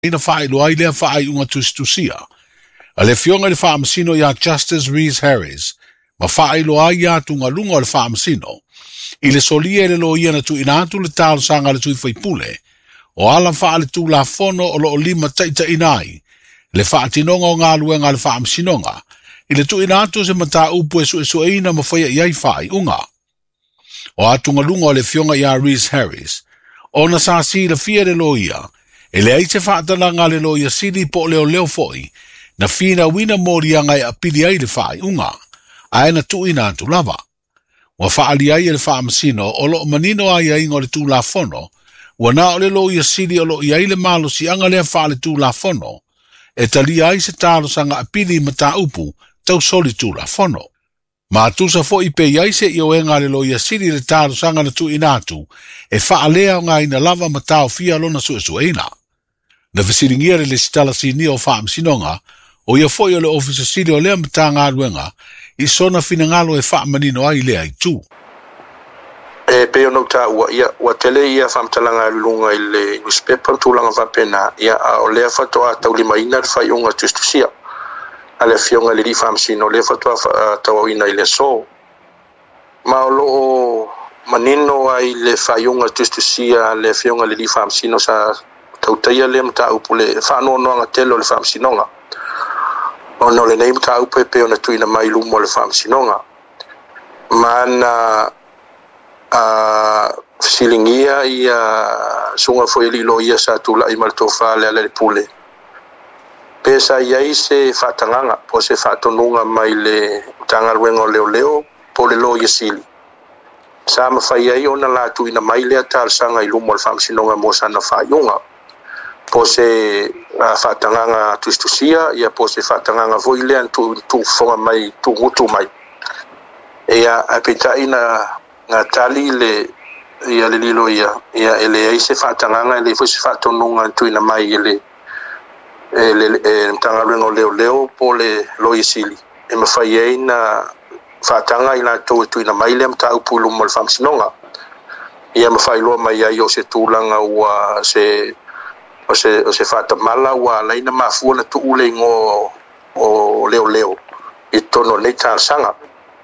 ina whae loa i lea whae unga tustusia. A le fionga le wha masino ia Justice Reese Harris, ma whae loa i atunga lunga le wha masino, i le solia le lo ia na tu ina atu le talo sanga le tui whaipule, o ala wha le tu la fono o lo lima taita inai, le wha atinonga o ngā luenga le wha masinonga, i le tu ina atu se mata upu e su eina ma whaia iai whae unga. O atunga lunga o le fionga ia Reese Harris, o na sa si le fia le lo ia, e le aise whaatalanga le lo ia sili po leo foi, na fina wina mori angai a pili ai le whae unga, a ena tu ina atu lava. Wa whaali ai le wha masino o lo manino ai ai ngore tu la fono, wa na o le lo ia sili o lo iai le malo si anga lea wha le tu la fono, e tali ai se talo sanga a pili mata upu tau soli tu la fono. Ma atusa fo i pe iai se i o enga le lo ia sili le talo sanga na tu ina atu, e wha alea o ngai na lava matao fia lona su eina. Na visiringia le sitala sini o wha msinonga, o ia foi o le ofisa sili o lea mata ngā ruenga, i sona fina ngalo e wha manino ai lea i tu. E pe ono ta ua tele ia whamtalanga lunga i le newspaper tūlanga whapena, ia o lea whatoa taulima ina le whai unga tustusia. A le fionga le rifa msino, le whatoa tau ina i le so. Ma o loo manino ai le whai unga tustusia, le fionga le rifa msino sa tautaia le mta upu le whanoa noanga telo le whamsinonga. Ono le nei mta upu e pe ona tuina mai lumo le whamsinonga. Mana silingia ia sunga foi lilo ia sa tula i maltofa le ale pule. Pesa iai se whatanganga, po se whatonunga mai le tanga luengo leo, po le lo ia sili. Sa mawhai ai ona la tuina mai lea talsanga i lumo le whamsinonga mo sana whaiunga. Po se whatanganga tustusia, ia po se whatanganga voi lea tu fonga mai, tu ngutu mai. Ia apita ina ngā tali le ia le lilo ia ele ai se whatanganga ele foi se whatonunga tuina mai ele tanga luengo leo po le loi sili. E mawhai ai na whatanga ina tau tuina mai le mta upu lumo le whamsinonga. Ia mawhai loa mai ai o se tūlanga ua se whatamala ua laina mafua na tuu le ingo o leo i tono nei tāsanga.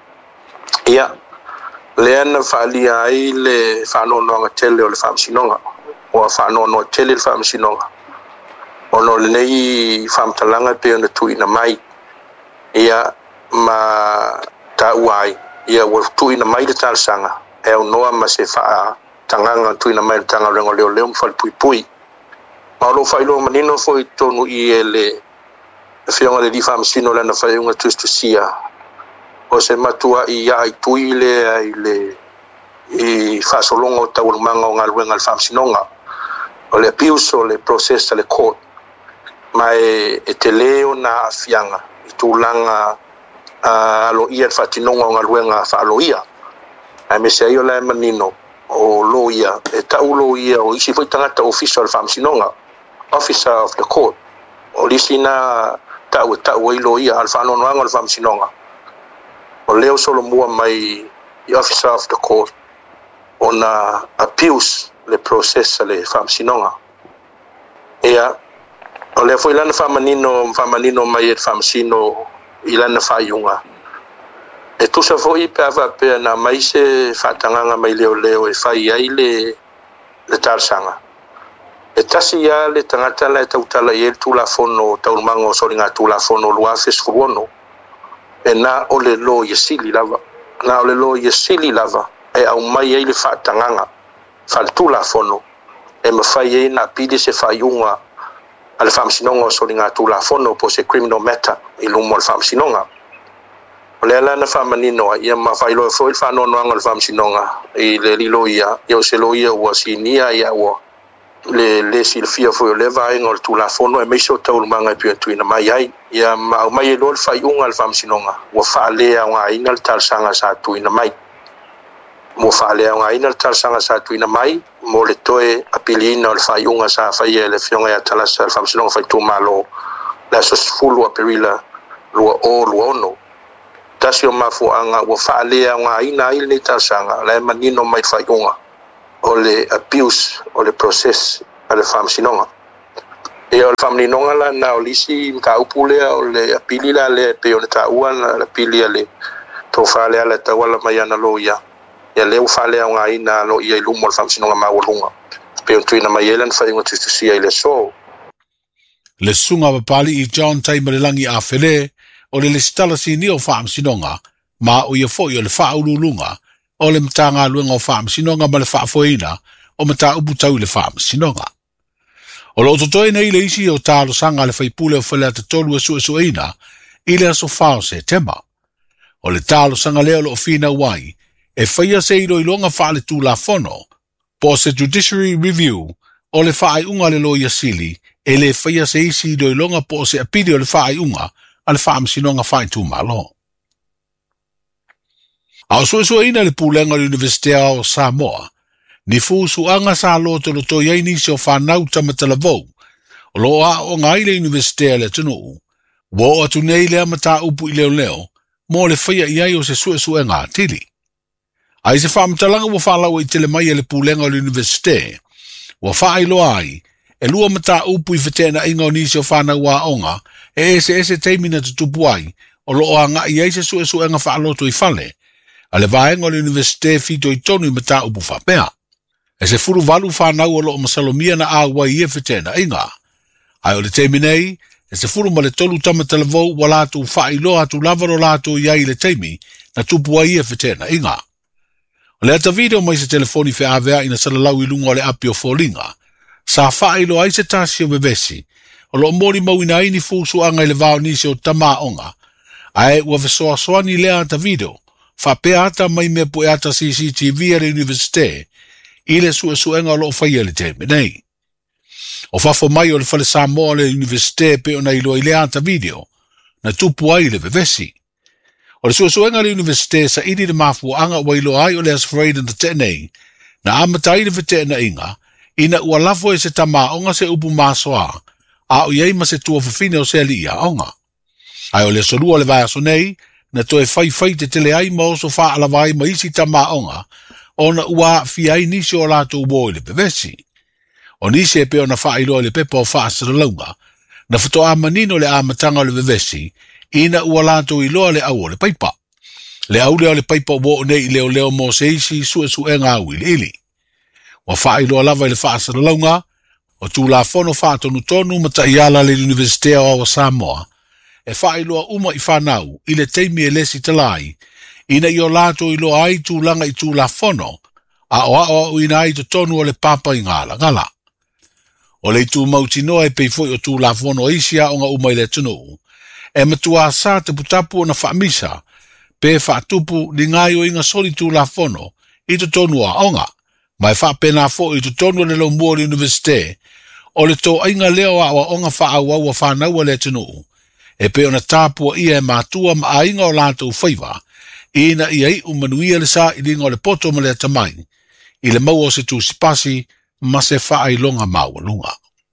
Ia le ana whaalia ai le whanonoanga tele o le whamsinonga, o whanonoa tele le whamsinonga. Ono le nei whamtalanga pe ona tuina mai, ia ma ta uai, ia ua tuina mai le tāsanga, e o noa ma se wha tanganga tuina mai le tanga rengo leo mwhali pui. Ma o lo whailo manino foi tonu i e le whionga le di whamsino le na whaiunga tustusia, o se matua i ai tui le i whasolonga o taurumanga o ngā luenga le whamsinonga, o le appeals o le process le court, ma e te leo na awhianga i tūlanga alo ia le whatinonga o ngā luenga whaalo ia. Ai me se ai o le manino o lo ia, e tau lo ia o isi foi tangata official le whamsinonga, officer of the court, o lisi na tau i lo ia al whanonoanga le whamsinonga. O leo solo mua mai i officer of the court o na appeals le process le whamsinonga. Ea, o leo foi lana whamanino mai e whamsino i lana whaiunga. E tusa foi pe ava pe na mai se whatanganga mai leo e whai ai le tārsanga. E tasi ia le tangata la e tautala i e tūlafono taurumango sori ngā tūlafono luafes furuono. E na o le lo ia sili lava. Na o le lo ia sili lava. E au mai ei le whaatanganga. Whaatūlafono. E mawhai ei na pide se whaiunga a le whamsinonga o sori ngā tūlafono po se criminal matter i lumo le whamsinonga. O le ala na whamanino ia mawhai loa fo il whanonoanga le whamsinonga i le lilo ia. Ia o se lo ia ua sinia ia ua. Le silfia foi o leva ai ngol tulafono e meiso taulumanga pia tuina mai ai ia mai lo fai unga al famsinonga wo faalea nga inal talsanga sa tuina mai mo faalea nga inal talsanga sa tuina mai mo le toe apilina al fai unga sa fai le fionga ya talasa al famsinonga fai tu malo la sos fulu apirila lo ono tasio mafu anga wo faalea nga ina ile talsanga la manino mai fai unga o le abuse o le process a le whamsinonga. E o le whaminonga la na o lisi mka upule o le apili la le pe o le taua na le apili le tō whale ala tawala mai ana lo ia. Ia leo whale au ngai na lo ia ilumo le whamsinonga mawalunga. Pe o tuina mai elan whaingo tustusia i le so. Le sunga papali I John Taimarilangi a Fele o le listala sini o whamsinonga ma o ia fo i o le whaululunga o le mtanga luenga o whamsinonga ma le whafoina o mta uputau le whamsinonga. O lo totoe nei le isi o talo sanga le whaipule o whale ata tolu e su eina I le aso whao se tema. O le talo sanga leo lo fina wai e whaia se ilo ilonga whaale tū la fono po se judiciary review o le whaai unga le loia sili e le whaia se isi ilo ilonga po se apidi o le whaai unga a le whaamsinonga whaai tū malo. A o su eina le pūlenga le Universitea o Samoa ni fusu anga sa loto lo to yai nisi o whanau tamatalavo o lo a o ngai le Universitea le tunu wo atu nei le amata upu I leo mo le whaia iai o se su ngā tili. Ai se whaamatalanga wa whalau I tele mai le pūlenga o le Universitea wa whaai loa ai e lua mata upu I whetena inga o nisi o whanau wa onga e ese teimina tutupu ai o lo a ngā iai se su nga whaaloto I whale a le vaenga o le Universitea fito I tonu I mata upu whapea. E se furu valu whanau o loo masalomia na awa I whetena inga. Ai o le teiminei, e se furu ma le tolu tamatalavo wa lātu whailo atu lavaro lātu iai le teimi na tupu ai whetena inga. O le ata video mai se telefoni whi awea ina salalau I lunga o le api o fōlinga. Sa whailo ai se tasi o bebesi, o loo mori mau ina ini fusu anga I le vao nisi o tamaonga. Ai ua vesoa soani lea ata video, whapea ata mai me po ata CCTV a le Universitea, I le suenga o loo whaia le teme nei. O whafo mai o le whale Samoa le Universitea pe o na ilo I le ata video, na tupu ai le vevesi. O le suenga le Universitea sa idi le mafu anga wa ilo ai o le asfraid na te nei, na amatai le vete na inga, ina ua lafo e se tama onga se upu masoa, a o iei ma se tua fafine o se ali ia onga. Ai o le solua le vai aso nei, na toe fai te tele ai ma oso wha alawai ma isi tama onga, ona ua fiai nisi o lato uo le bevesi. O nisi e pe ona wha ilo le pepa o wha asaralaunga, na whato a manino le amatanga o le bevesi, ina ua lato ilo le au o le paipa. Le au leo le paipa uo nei leo mo se isi suenga au ili. Wa wha ilo lava le wha asaralaunga, o tu la fono wha tonu mata iala le Universitea o Samoa, e wha ilo uma I whanau, I le teimi e lesi talai, ina I o lato ilo ai tu langa I tu la fono, a o ina ai to tonu o le papa I ngala. O le tu mauti noa e pei foi o tu la fono isia o nga umai le tunu, e matua sa te putapu o na whaamisa, pe whaatupu ni ngai o inga soli tu la fono, I to tonu a onga, mai whaapena fo I to tonu le lo mua le Universitea, o le to ainga leo a onga whaau wa whanau le tunu, e pe ona tāpua ia e mātua ma a inga o lātou whaiva, ina iai umanuia le sa I linga o le poto ma le tamai, I le mau o se tu sipasi ma se whaai longa mawalunga.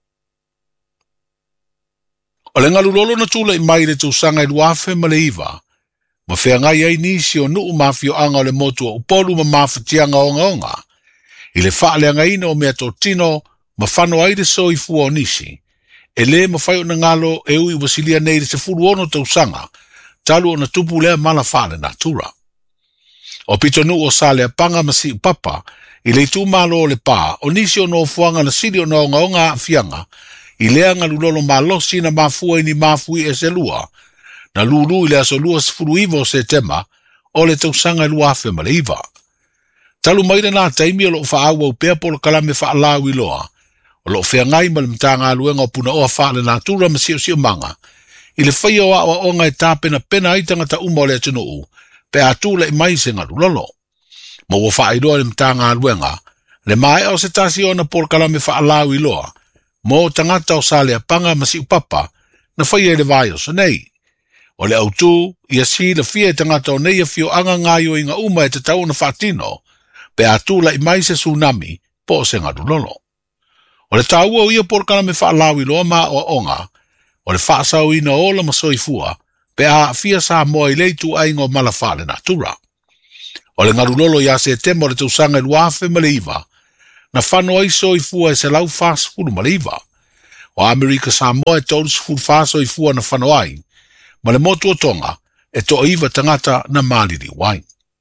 O le ngalulolo na tula I mai le tūsanga I luafe ma le iwa, ma whea ngai ai nisi o nuu mawhio anga o le motua upolu ma mawhatianga onga, I le whaale anga ina o mea tō tino ma whano aire so I fua o nisi, e le ma whai o na ngalo e ui wasilia nei le se furu ono tūsanga, talu o na tupu lea mala whaale na tura. O pito nu o sale panga masi upapa, I le tu malo o le pā, o nisi o no fuanga na siri o na onga fianga, I lea ngalulolo malosi na mafua ni mafui e se lua, na lulu I le aso lua sifuru iwa o se tema, o le tausanga lua afe ma le iwa. Talu maire nā taimi o lo whaaua upea polo kalame whaalau I loa, o lo whea ngai ma le mtanga aluenga o puna oa whaale nā tura ma sio manga, I le whaia o awa onga e tāpena pena aitanga ta uma o le atunuu, pe atula I mai se ngalulolo. Ma ua whaairoa le mtanga aluenga, le mai o se tasi o na polo kalame whaalau I loa, mo tangata o sale panga masi upapa, na whaia le vai o nei. O le autu, ia si la fia tangata o nei a fio anga ngaio inga uma e te tau na whaatino, pe atula I mai se tsunami, po se ngalulolo. O le tāua o ia porkana me whaalau I loa ma o onga, o le whaasau ina ola ma soifua, pe a fia sa moa I leitu aingo malawhale na tura. O le ngalulolo ia se temo le tausanga I luafe ma le iwa, na whano ai soifua e se lau fast food ma le iwa. o Amerika Samoa e tolu fulfaso I fua na whanawai, ma le motu o tonga e to iwa tangata na maliri wai.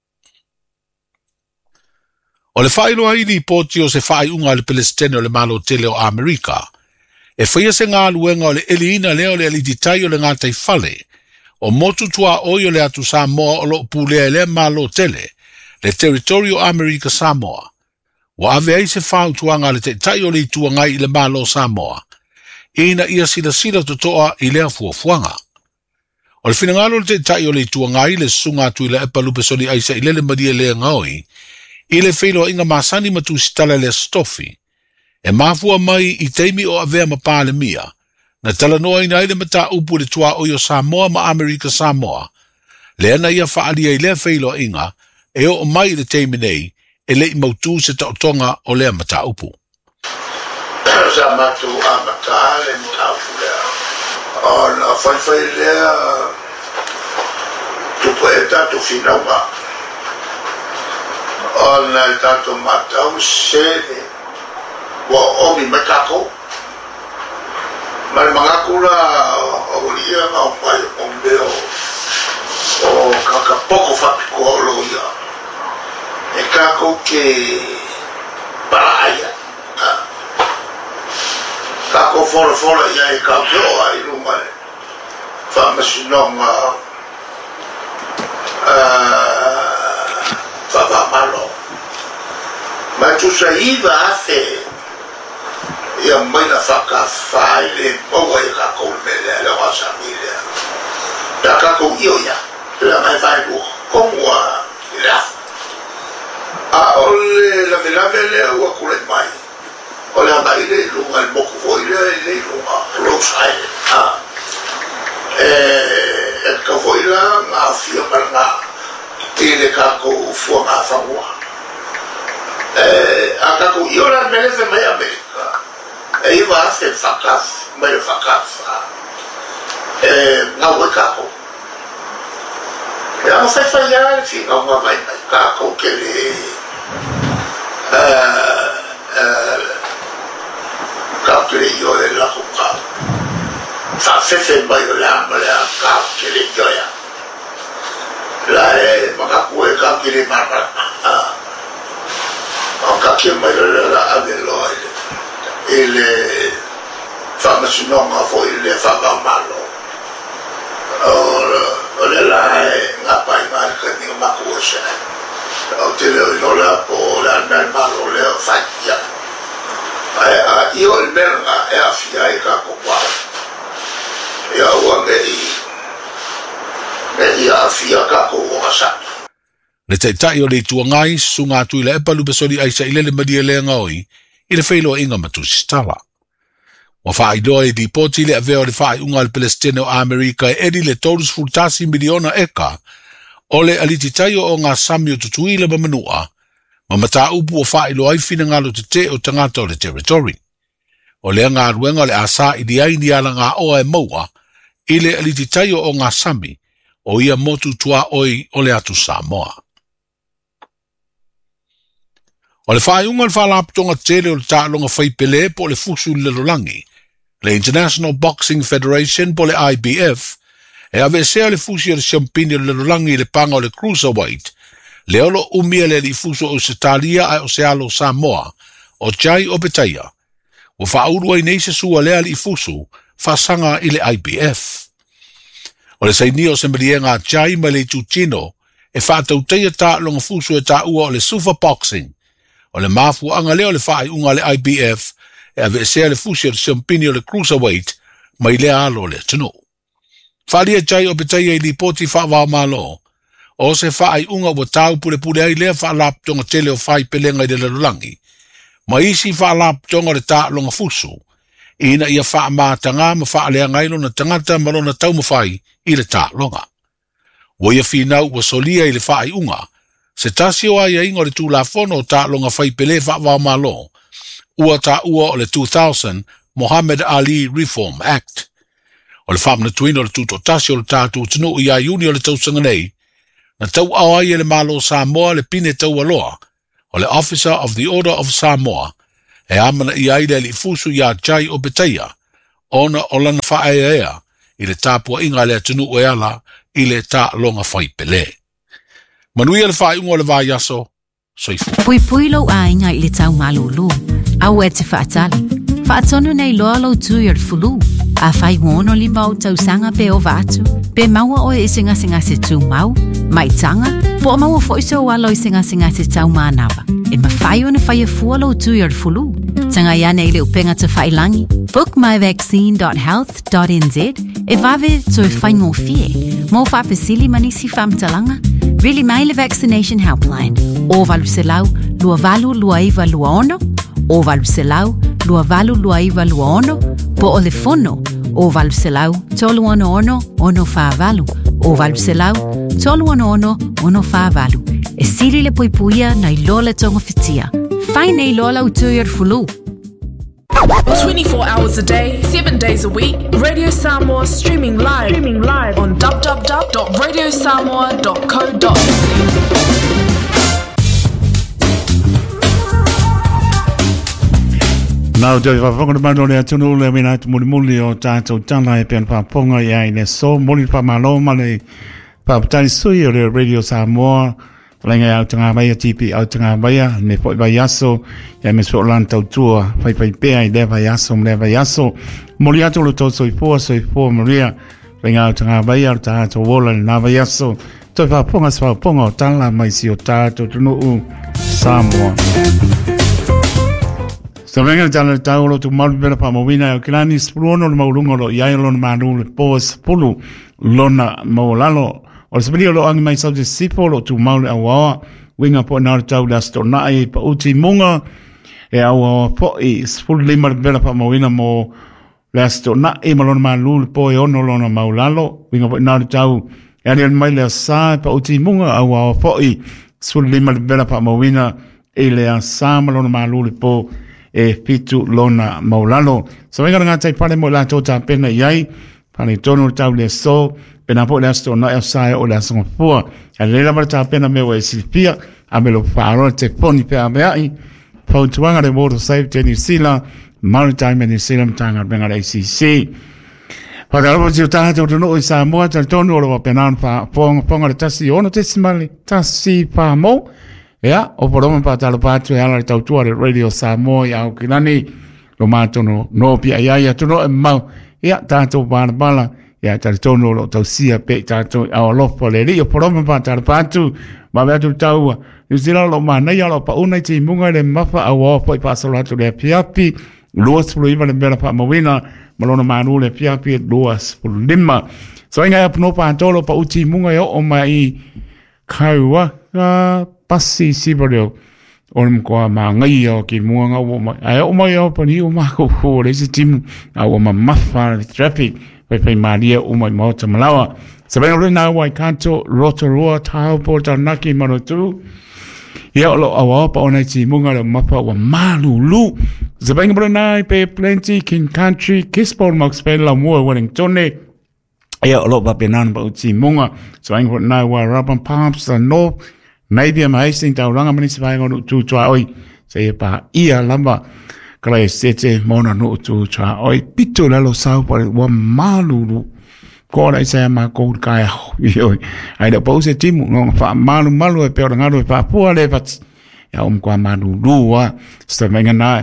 O le whailo ai ni poti o se whai unga le Palestine o le malo tele o Amerika, e whaia se ngā luenga o le eliina leo le alititai o le ngātai whale, o motu tua oi o le atu Samoa o lo pulea le malo tele, le territorio Amerika Samoa, wa ave ai se whau tuanga le te tai o le tuanga I le malo Samoa, ina ia sila totoa I lea fuafuanga. O le finangalo le te tai o le tuanga I le sunga tui le epalupe soli aisa I le madia le ngaoi, I le whailo inga masani matu sitala le stofi, e mafua mai I teimi o avea mapale mia, na talanoa ina ile mata upu le tua o Samoa ma Amerika Samoa, le ana ia whaalia I le whailo inga, e o mai le teimi nei, e le I mautu se taotonga o lea mata upu. Sa matu a mata le mata upu lea, o na whaiwhai lea, tupu e tatu whinaunga, o na tatu matau sene, wa omi matako, mare mangakura o lia ngā mai o mbeo, o kakapoko whapiko o loia, e kako ke paraia, kako fora ia e kako ai rumare, whamasinonga, whapamalo, mai tu sa iwa afe, ia mai na whakawhai le maua I kako mele le wasamilea. Da kako io ia, le mai whai lua, komua I le afu. A ole la velave lea ua kule mai. Ole a mai le lunga il moku foi le lunga, Rose Island. E ka foi la ngā fia maranga, I le kako fua ngā whamua. A kako io la meleze mai Amerika. E iwa ase whakas, mai le whakas. Ngā ue kako. E a mawhaiwhai ia le whina ngā mai mai kako ke le kako ke le io le lako kako. Whawhewhe mai o le ama le a kako ke le ioia. La e makaku e kako ke le marmara. O kake mai le la ave loa I le whamasinonga fo I le whakamalo. O le lae ngā pai marika ni o maku o se. O te leo I nola po le anai malo leo whaitia. I o le meranga e a fia I kako wau. E a ua nge I a fia kako o masaki. Le tai o le tuangai sunga tui le epalupe soli aisa I le madia le ngaoi, I le whailo inga matusitala. Wa whaaidoa di poti le aveo le whaai unga le Palestine o Amerika e edi le tolus fultasi miliona eka o le alititaio o ngā sami o tutui le mamanua ma mata upu o whailo ai fina ngalo te o tangata o le territory. O le ngā ruenga le asa I di aini ala ngā oa e maua I le alititaio o ngā sami o ia motu tua oi o le atu Samoa. O le whaaiunga le whaalaputonga tele o le tālonga whaipele po le fusu le lolangi, le International Boxing Federation po le IBF, e ave sea le fusi o le champini o le lolangi le panga o le cruiserweight, le olo umia le li fusu o se talia ai o se alo Samoa, o Jai o Betaia, o whaurua I neise sua lea li fusu, whasanga I le IBF. O le saini o se marienga Jai ma le tutino, e whaatauteia tālonga fusu e tāua o le super boxing, o le mafu anga leo le whaai unga le IBF e ave sea le fusi o le champini o le cruiserweight mai le alo le tino. Whalia Jai o Betaia I li poti whaawao malo, o se whaai unga wa tau pule ai lea whaalaptonga tele o whai pelenga I le lalulangi, ma isi whaalaptonga le tālonga fusu, ina ia whaamātanga ma whaalea ngailo na tangata malona tau mawhai I le tālonga. Wa ia whinau wa solia I le whaai unga, se tasi o ai ingo le tūlafono o tālonga whaipele whaawao malo, ua tā ua o le 2000 Muhammad Ali Reform Act. O le whamna tuino le tūto tasi o le tātou tino I a iuni o le tausanga nei, na tau au ai le malo Samoa le pine tau aloa, o le Officer of the Order of Samoa, e amana I ai le li fusu ia Jai o Betaia, ona o lana whaeea i le tāpua inga le atunu o ala i le tā longa whaipele. Manui le whaeunga o le vāiaso, soifu. Pui lo ainga i le tau malulu, au e te whaatali. Whaatonu nei loa lo tui ar fulu, a whai wono li mau tau sanga pe o vātu, pe maua o e singa se tū mau, mai tanga, po o maua foiso o alo i singa se tau mānawa. E ma whai o na whai a fua lo tui ar fulu, tanga ia nei le upenga te whailangi, bookmyvaccine.health.nz, e vave to e whai ngō fie, mō whapesili manisi whamtalanga, really mai le vaccination helpline, o valu se lau, lua valu, lua iwa, lua ono, o valu se lau, lua valu, lua iwa, lua ono, po o le fono, o valu se lau, tolu ono ono, ono wha valu, o valu se lau, tolu ono ono, ono wha valu. E siri le poipuia na i loa le tonga whitia. Whai nei loa lau tui ar fulu. 24 hours a day, 7 days a week, Radio Samoa streaming live on www.radiosamoa.co.nz. Nau te whawhonga na mano le atunu le mina atu muli o tātou tana e pian whaponga i aine so muli whamaloma le whapatani sui o le Radio Samoa Lenga au tanga mai tipi au tanga mai ne foi vai aso ya me so lanta tua fai pe ai leva aso molia to lo to soi po molia lenga au tanga mai au ta to wola na vai aso to fa ponga tala mai si o ta to no u Samoa so venga tala taulo tu mal bela pa movina o klani spruno lo maulungo lo ya lo manu le pos pulu lona molalo o se pili o lo angi mai sau te sipo lo tu maule awawa winga po nara tau la stona e pa uti munga e awawa po i spulu lima bela pa mawina mo la stona e malona malulu po e ono lona maulalo winga po nara tau e ani mai le sa pa uti munga awawa po i spulu lima bela pa mawina e le sa malona malulu po e pitu lona maulalo so winga nga tai pale mo la tota pena iai pani tono tau le so pena po le sto na sai o la son po a le la marta pena me we silpia a me lo faro te poni pe a me ai po tuanga de motor safety ni sila maritime ni sila tanga benga le CC pa da lo ti ta to no sa mo ta tono lo pena fa ponga le tasi ono te simali tasi pa mo ya o por mo pa ta lo pa tu ala ta tu Radio Samoa ya o kilani lo matono no pia ya tu no mau ya tanto bala ya tanto lo tausia pe tanto a lo poleli o por mo pa tu ma ba tu tau ni sila lo mana ya lo pa una ti munga le mafa a wo po pa so la tu le piapi los pro iba le bela pa mawina malona manu le piapi los pro lima so inga no pa tolo pa uti munga yo o mai kaua pasi siborio on ko ma ngai o ki munga o mai ai o mai o pani o ma ko ko le si tim a o ma mafa traffic pe maria o mai mota malawa se bene na wai kanto rotorua tau porta naki manotu ia o lo awa pa ona ti munga le mapa wa malulu se bene na pe plenty king country kisport max pe la mo wellington ia o lo pa penan pa ti munga so bene na wa rapan pumps no maybe am hasting tauranga manisi vai ngonu tu tua oi se pa ia lamba kala sete mona no tu tua oi pito la lo sau pa wa malulu ko la se ma ko kai oi ai da pose timu no fa malu e pe ngalo pa po le pat ya kwa malulu wa sta menga na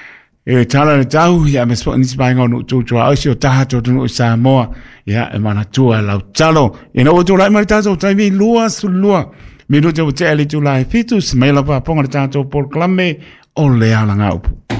e tala tau ya me spo ni vai ngonu tu tua oi si o ta to no Samoa ya e mana tua la talo e no tu la ma ta so tai mi lua su lua Minuto te ali tu lai fitus, me la pa ponga tato por clame o le alanga upu.